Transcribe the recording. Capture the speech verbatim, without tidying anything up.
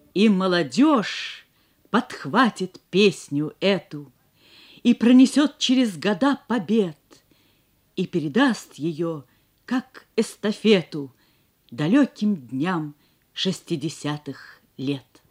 И молодежь подхватит песню эту и пронесет через года побед и передаст ее, как эстафету, далеким дням шестидесятых лет.